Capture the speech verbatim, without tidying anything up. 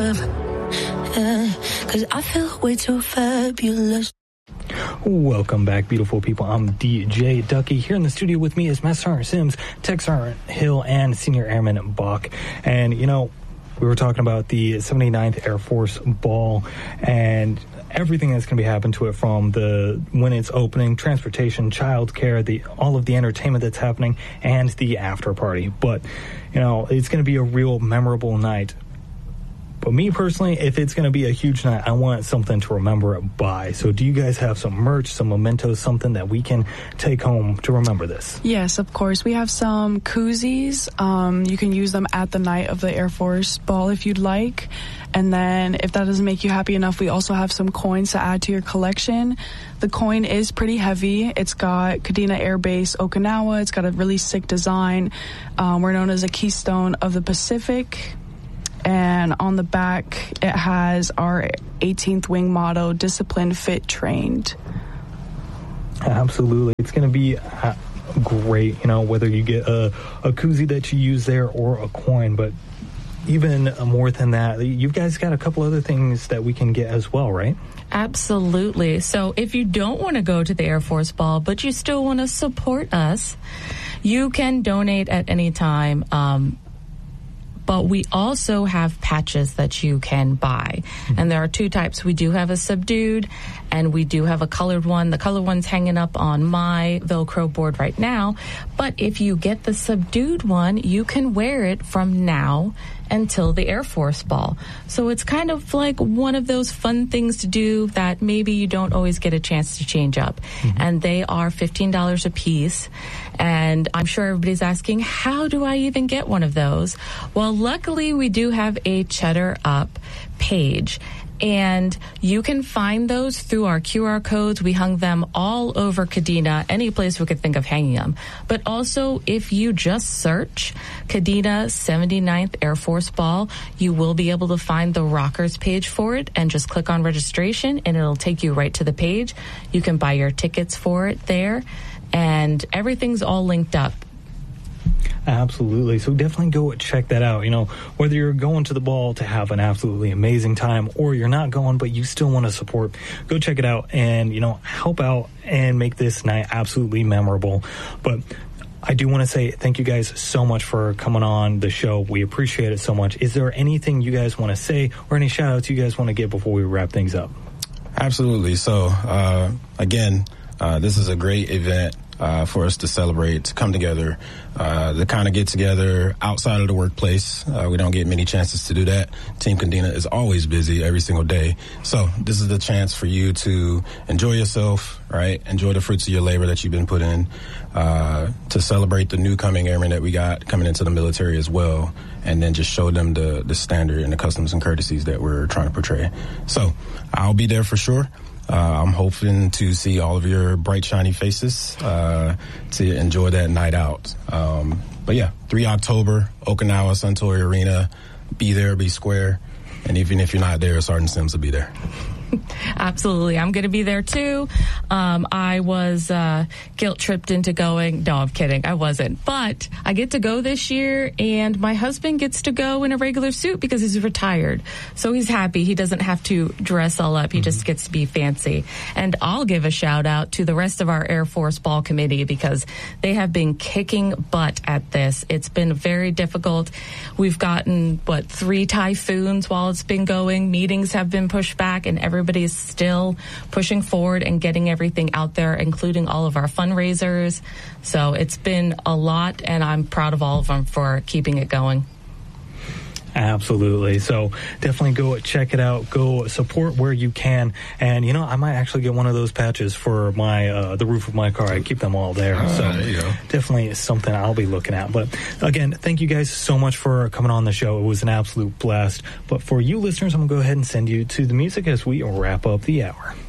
love. Yeah, cause I feel way too fabulous. Welcome back, beautiful people. I'm D J Ducky. Here in the studio with me is Master Sergeant Sims, Tech Sergeant Hill, and Senior Airman Bach. And, you know, we were talking about the seventy-ninth Air Force Ball and everything that's going to be happening to it, from the when it's opening, transportation, childcare, the all of the entertainment that's happening, and the after party. But, you know, it's going to be a real memorable night. But me personally, if it's going to be a huge night, I want something to remember it by. So do you guys have some merch, some mementos, something that we can take home to remember this? Yes, of course. We have some koozies. Um, you can use them at the night of the Air Force Ball if you'd like. And then if that doesn't make you happy enough, we also have some coins to add to your collection. The coin is pretty heavy. It's got Kadena Air Base Okinawa. It's got a really sick design. Um, we're known as a Keystone of the Pacific. And on the back, it has our eighteenth Wing motto, Disciplined, Fit, Trained. Absolutely. It's going to be uh, great, you know, whether you get a, a koozie that you use there or a coin. But even more than that, you guys got a couple other things that we can get as well, right? Absolutely. So if you don't want to go to the Air Force Ball, but you still want to support us, you can donate at any time. Um, But we also have patches that you can buy. Mm-hmm. And there are two types. We do have a subdued and we do have a colored one. The colored one's hanging up on my Velcro board right now. But if you get the subdued one, you can wear it from now until the Air Force Ball. So it's kind of like one of those fun things to do that maybe you don't always get a chance to change up. Mm-hmm. And they are fifteen dollars a piece. And I'm sure everybody's asking, how do I even get one of those? Well, luckily we do have a Cheddar Up page. And you can find those through our Q R codes. We hung them all over Kadena, any place we could think of hanging them. But also, if you just search Kadena seventy-ninth Air Force Ball, you will be able to find the Rockers page for it and just click on registration and it'll take you right to the page. You can buy your tickets for it there and everything's all linked up. Absolutely. So definitely go check that out. You know, whether you're going to the ball to have an absolutely amazing time or you're not going, but you still want to support, go check it out and, you know, help out and make this night absolutely memorable. But I do want to say thank you guys so much for coming on the show. We appreciate it so much. Is there anything you guys want to say or any shout outs you guys want to give before we wrap things up? Absolutely. So, uh, again, uh, this is a great event. Uh, for us to celebrate, to come together, uh, to kind of get together outside of the workplace. Uh, we don't get many chances to do that. Team Kadena is always busy every single day. So this is the chance for you to enjoy yourself, right? Enjoy the fruits of your labor that you've been put in, uh, to celebrate the new coming airmen that we got coming into the military as well, and then just show them the, the standard and the customs and courtesies that we're trying to portray. So I'll be there for sure. Uh, I'm hoping to see all of your bright, shiny faces uh, to enjoy that night out. Um, but yeah, the third of October, Okinawa Suntory Arena. Be there, be square. And even if you're not there, Sergeant Sims will be there. Absolutely. I'm going to be there too. Um, I was uh, guilt-tripped into going. No, I'm kidding. I wasn't. But I get to go this year, and my husband gets to go in a regular suit because he's retired. So he's happy. He doesn't have to dress all up. He mm-hmm. just gets to be fancy. And I'll give a shout-out to the rest of our Air Force Ball Committee because they have been kicking butt at this. It's been very difficult. We've gotten, what, three typhoons while it's been going. Meetings have been pushed back, and every Everybody's still pushing forward and getting everything out there, including all of our fundraisers. So it's been a lot, and I'm proud of all of them for keeping it going. Absolutely. So definitely go check it out. Go support where you can. And, you know, I might actually get one of those patches for my uh, the roof of my car. I keep them all there. Uh, so there you go. Definitely something I'll be looking at. But, again, thank you guys so much for coming on the show. It was an absolute blast. But for you listeners, I'm going to go ahead and send you to the music as we wrap up the hour.